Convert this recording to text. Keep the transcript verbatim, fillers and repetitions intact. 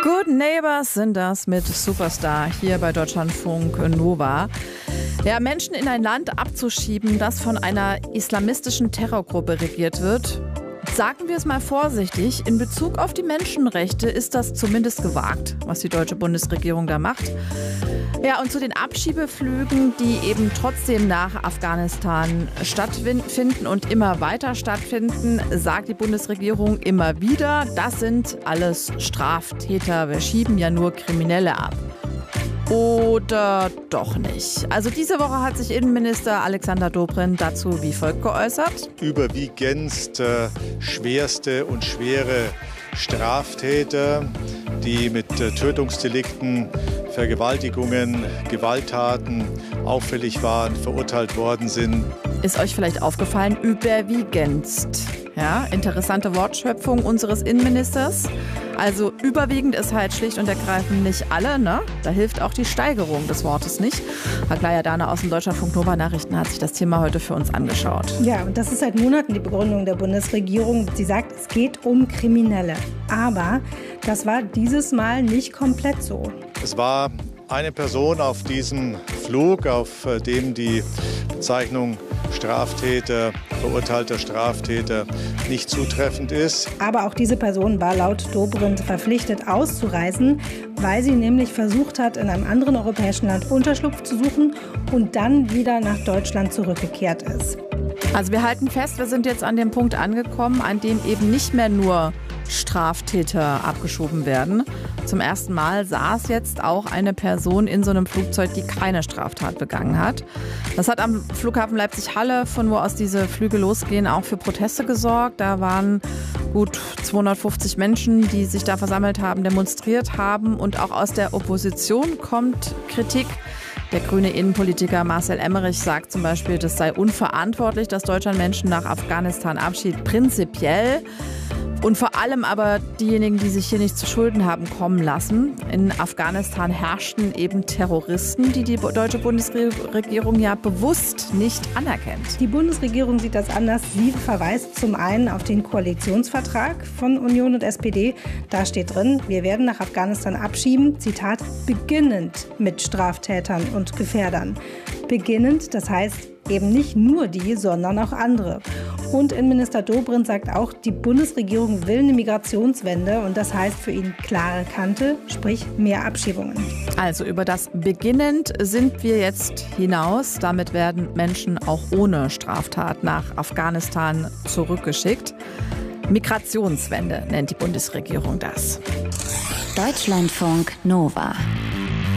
Good Neighbors sind das mit Superstar hier bei Deutschlandfunk Nova. Ja, Menschen in ein Land abzuschieben, das von einer islamistischen Terrorgruppe regiert wird, sagen wir es mal vorsichtig, in Bezug auf die Menschenrechte ist das zumindest gewagt, was die deutsche Bundesregierung da macht. Ja, und zu den Abschiebeflügen, die eben trotzdem nach Afghanistan stattfinden und immer weiter stattfinden, sagt die Bundesregierung immer wieder, das sind alles Straftäter, wir schieben ja nur Kriminelle ab. Oder doch nicht? Also diese Woche hat sich Innenminister Alexander Dobrindt dazu wie folgt geäußert. Überwiegend äh, schwerste und schwere Straftäter, die mit äh, Tötungsdelikten, Vergewaltigungen, Gewalttaten auffällig waren, verurteilt worden sind. Ist euch vielleicht aufgefallen, überwiegendst? Ja, interessante Wortschöpfung unseres Innenministers. Also überwiegend ist halt schlicht und ergreifend nicht alle, ne? Da hilft auch die Steigerung des Wortes nicht. Aglaia Dana aus dem Deutschlandfunk Nova Nachrichten hat sich das Thema heute für uns angeschaut. Ja, und das ist seit Monaten die Begründung der Bundesregierung. Sie sagt, es geht um Kriminelle. Aber das war dieses Mal nicht komplett so. Es war eine Person auf diesem Flug, auf dem die Bezeichnung Straftäter, verurteilter Straftäter nicht zutreffend ist. Aber auch diese Person war laut Dobrindt verpflichtet auszureisen, weil sie nämlich versucht hat, in einem anderen europäischen Land Unterschlupf zu suchen und dann wieder nach Deutschland zurückgekehrt ist. Also wir halten fest, wir sind jetzt an dem Punkt angekommen, an dem eben nicht mehr nur Straftäter abgeschoben werden. Zum ersten Mal saß jetzt auch eine Person in so einem Flugzeug, die keine Straftat begangen hat. Das hat am Flughafen Leipzig-Halle, von wo aus diese Flüge losgehen, auch für Proteste gesorgt. Da waren gut zweihundertfünfzig Menschen, die sich da versammelt haben, demonstriert haben. Und auch aus der Opposition kommt Kritik. Der grüne Innenpolitiker Marcel Emmerich sagt zum Beispiel, das sei unverantwortlich, dass Deutschland Menschen nach Afghanistan abschiebt, prinzipiell. Und vor allem aber diejenigen, die sich hier nicht zu Schulden haben kommen lassen. In Afghanistan herrschten eben Terroristen, die die deutsche Bundesregierung ja bewusst nicht anerkennt. Die Bundesregierung sieht das anders. Sie verweist zum einen auf den Koalitionsvertrag von Union und S P D. Da steht drin, wir werden nach Afghanistan abschieben, Zitat, beginnend mit Straftätern und Gefährdern. Beginnend, das heißt eben nicht nur die, sondern auch andere. Und Innenminister Dobrindt sagt auch, die Bundesregierung will eine Migrationswende und das heißt für ihn klare Kante, sprich mehr Abschiebungen. Also über das beginnend sind wir jetzt hinaus. Damit werden Menschen auch ohne Straftat nach Afghanistan zurückgeschickt. Migrationswende nennt die Bundesregierung das. Deutschlandfunk Nova.